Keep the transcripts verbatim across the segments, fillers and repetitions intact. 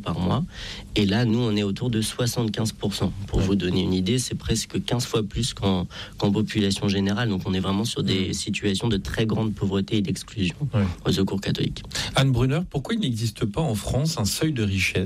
par mois. Et là, nous, on est autour de soixante-quinze pour cent. Pour ouais. vous donner une idée, c'est presque quinze fois plus qu'en, qu'en population générale. Donc, on est vraiment sur des mmh. situations de très grande pauvreté et d'exclusion ouais. au Secours catholique. Anne Brunner, pourquoi il n'existe pas en France un seuil de richesse ?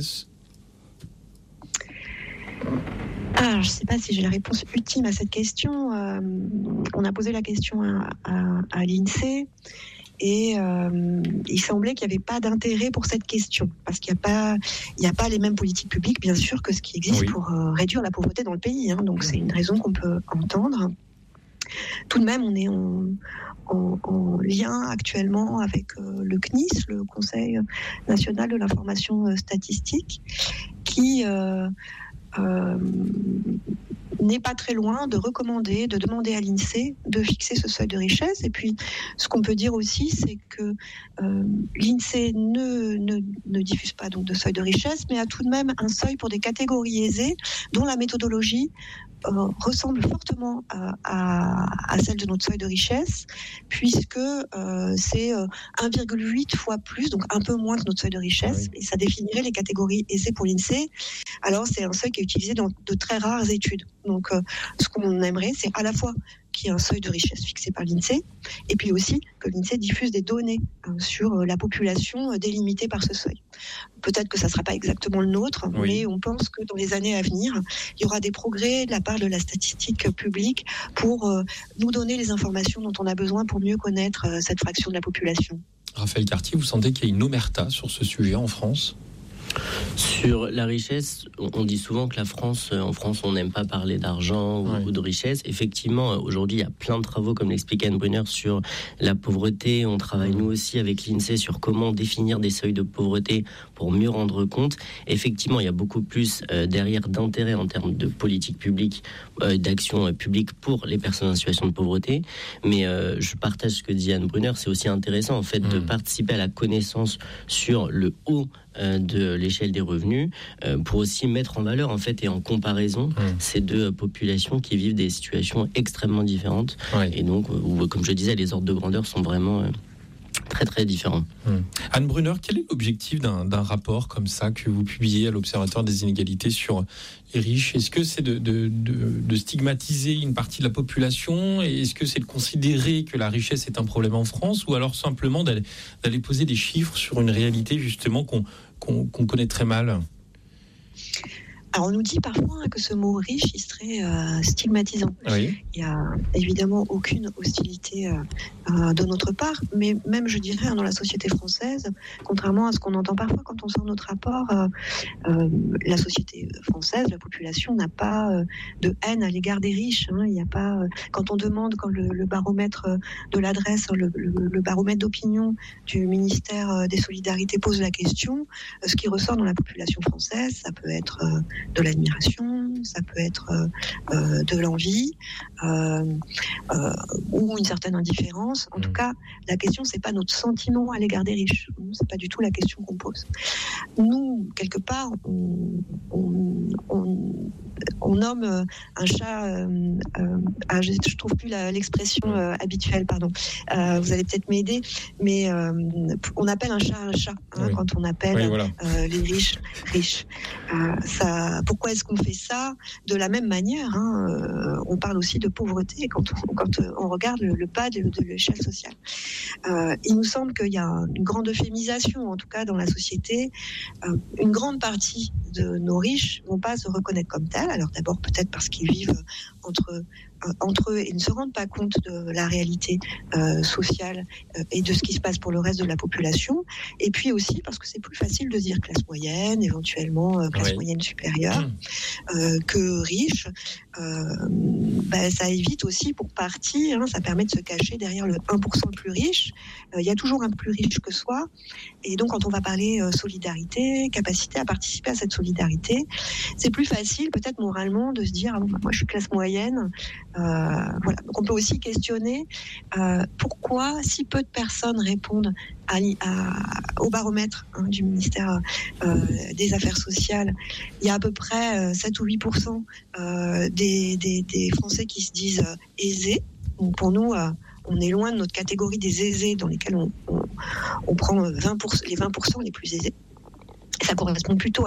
Ah, je ne sais pas si j'ai la réponse ultime à cette question. Euh, on a posé la question à, à, à l'INSEE et euh, il semblait qu'il n'y avait pas d'intérêt pour cette question parce qu'il n'y a pas, il n'y a pas les mêmes politiques publiques, bien sûr, que ce qui existe oui. pour euh, réduire la pauvreté dans le pays. Hein, donc, c'est une raison qu'on peut entendre. Tout de même, on est en, en, en lien actuellement avec euh, le C N I S, le Conseil national de l'information statistique, qui... Euh, Euh, n'est pas très loin de recommander, de demander à l'INSEE de fixer ce seuil de richesse. Et puis, ce qu'on peut dire aussi, c'est que euh, l'INSEE ne, ne, ne diffuse pas donc de seuil de richesse, mais a tout de même un seuil pour des catégories aisées dont la méthodologie Euh, ressemble fortement à, à, à celle de notre seuil de richesse, puisque euh, c'est euh, un virgule huit fois plus, donc un peu moins que notre seuil de richesse, oui. et ça définirait les catégories aisées pour l'INSEE. Alors, c'est un seuil qui est utilisé dans de très rares études. Donc, euh, ce qu'on aimerait, c'est à la fois qu'il y ait un seuil de richesse fixé par l'INSEE, et puis aussi que l'INSEE diffuse des données hein, sur euh, la population euh, délimitée par ce seuil. Peut-être que ça ne sera pas exactement le nôtre, oui. mais on pense que dans les années à venir, il y aura des progrès de la part de la statistique publique pour euh, nous donner les informations dont on a besoin pour mieux connaître euh, cette fraction de la population. Raphaël Cartier, vous sentez qu'il y a une omerta sur ce sujet en France ? Sur la richesse, on dit souvent que la France, en France, on n'aime pas parler d'argent ou, ouais. ou de richesse. Effectivement, aujourd'hui, il y a plein de travaux, comme l'explique Anne Brunner, sur la pauvreté. On travaille, nous aussi, avec l'INSEE, sur comment définir des seuils de pauvreté pour mieux rendre compte. Effectivement, il y a beaucoup plus euh, derrière d'intérêt en termes de politique publique, euh, d'action euh, publique pour les personnes en situation de pauvreté. Mais euh, je partage ce que dit Anne Brunner. C'est aussi intéressant, en fait, mmh. de participer à la connaissance sur le haut euh, de l'échelle des revenus, euh, pour aussi mettre en valeur en fait et en comparaison mmh. ces deux populations qui vivent des situations extrêmement différentes ouais. et donc où, comme je disais, les ordres de grandeur sont vraiment euh, très très différents. Mmh. Anne Brunner, quel est l'objectif d'un, d'un rapport comme ça que vous publiez à l'Observatoire des inégalités sur les riches ? Est-ce que c'est de, de, de, de stigmatiser une partie de la population ? Et est-ce que c'est de considérer que la richesse est un problème en France ? Ou alors simplement d'aller, d'aller poser des chiffres sur une réalité justement qu'on, qu'on, qu'on connaît très mal ? Alors, on nous dit parfois hein, que ce mot riche, il serait euh, stigmatisant. Oui. Il n'y a évidemment aucune hostilité euh, euh, de notre part, mais même, je dirais, hein, dans la société française, contrairement à ce qu'on entend parfois quand on sort notre rapport, euh, euh, la société française, la population n'a pas euh, de haine à l'égard des riches. Hein. Il n'y a pas, euh, quand on demande, quand le, le baromètre de l'adresse, le, le, le baromètre d'opinion du ministère des Solidarités pose la question, euh, ce qui ressort dans la population française, ça peut être euh, de l'admiration, ça peut être euh, de l'envie euh, euh, ou une certaine indifférence. En mmh. tout cas, la question, c'est pas notre sentiment à l'égard des riches. C'est pas du tout la question qu'on pose. Nous, quelque part, on, on, on, on nomme un chat. Euh, euh, ah, je, je trouve plus la, l'expression euh, habituelle. Pardon. Euh, vous allez peut-être m'aider, mais euh, on appelle un chat un chat hein, oui. quand on appelle oui, voilà. euh, les riches riches. Euh, ça Pourquoi est-ce qu'on fait ça ? De la même manière, hein, euh, on parle aussi de pauvreté quand on, quand on regarde le, le bas de, de l'échelle sociale. Euh, il nous semble qu'il y a une grande euphémisation, en tout cas dans la société. Euh, une grande partie de nos riches ne vont pas se reconnaître comme tels. Alors d'abord peut-être parce qu'ils vivent entre, euh, entre eux et ne se rendent pas compte de la réalité euh, sociale euh, et de ce qui se passe pour le reste de la population. Et puis aussi parce que c'est plus facile de dire classe moyenne, éventuellement euh, classe oui. moyenne supérieure, mmh. euh, que riche. Euh, ben, ça évite aussi pour partie, hein, ça permet de se cacher derrière le un pour cent le plus riche. Il euh, y a toujours un plus riche que soi. Et donc quand on va parler euh, solidarité, capacité à participer à cette solidarité, c'est plus facile peut-être moralement de se dire ah, bon, bah, moi je suis classe moyenne. Euh, voilà. Donc on peut aussi questionner euh, pourquoi si peu de personnes répondent à, à, au baromètre hein, du ministère euh, des Affaires sociales. Il y a à peu près euh, sept ou huit pour cent euh, des, des, des Français qui se disent euh, aisés. Donc pour nous, euh, on est loin de notre catégorie des aisés dans lesquels on, on, on prend vingt pour cent, les vingt pour cent les plus aisés. Ça correspond plutôt